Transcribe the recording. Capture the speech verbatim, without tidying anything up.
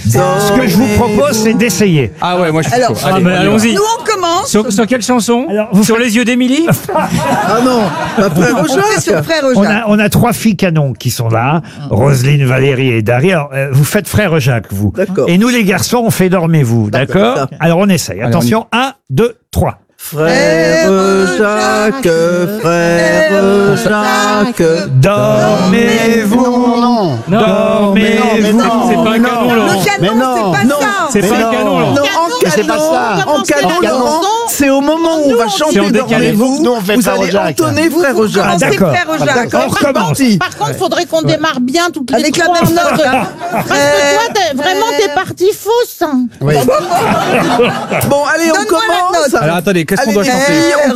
Ce que je vous propose, c'est d'essayer. Ah ouais, moi je suis Alors, chaud. Allez, Ah, mais on y va. allons-y. Nous, on commence. Sur, sur quelle chanson? Alors, vous Sur faites- les yeux d'Émilie? Ah non, ma frère On fait sur Jacques. Frère On Jacques. a, on a trois filles canons qui sont là, Roselyne, Valérie et Dari. Alors, euh, vous faites frère Jacques, vous. D'accord. Et nous, les garçons, on fait dormez-vous, d'accord? D'accord. Alors, on essaye. Allez, Attention, un, deux, trois. Frère Jacques, frère Jacques. Dormez-vous, Non, dormez-vous. c'est pas un canon, Le Laurent. canon, non, c'est pas non. ça. C'est Mais pas un non, canon, Laurent. non, en Mais c'est canon, pas ça. en canon, la Laurent, chanson c'est au moment où on va C'est en chanter décalé. Dormez-vous, Nous, on fait vous Frère allez Jacques. entonner Vous, frère vous Jacques. commencez d'accord. Frère Jacques. On recommence. Par contre, faudrait qu'on démarre bien toutes les Avec la trois. même note. hein. Parce que toi, t'es- vraiment, t'es partie fausse. Bon, allez, on Donne-moi la commence. note. Alors attendez, qu'est-ce qu'on Allez, doit les chanter? filles, on